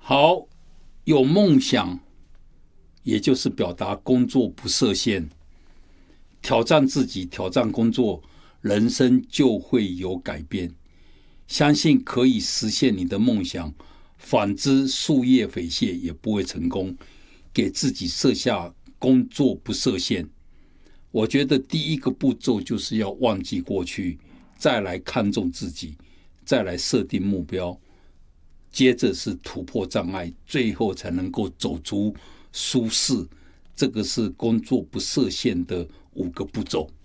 好，有梦想，也就是表达工作不设限，挑战自己，挑战工作，人生就会有改变。相信可以实现你的梦想，反之树叶匪懈也不会成功。给自己设下工作不设限。我觉得第一个步骤就是要忘记过去，再来看重自己，再来设定目标，接着是突破障碍，最后才能够走出舒适。这个是工作不设限的5个步骤。